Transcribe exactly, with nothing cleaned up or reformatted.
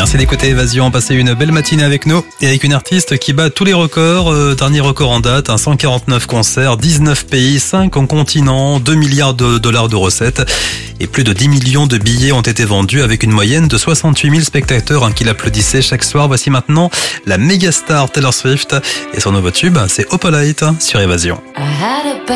Merci d'écouter Évasion, passez une belle matinée avec nous et avec une artiste qui bat tous les records. Euh, dernier record en date, hein, cent quarante-neuf concerts, dix-neuf pays, cinq continents, deux milliards de dollars de recettes et plus de dix millions de billets ont été vendus avec une moyenne de soixante-huit mille spectateurs hein, qui l'applaudissaient chaque soir. Voici maintenant la méga star Taylor Swift et son nouveau tube, c'est Opalite sur Évasion.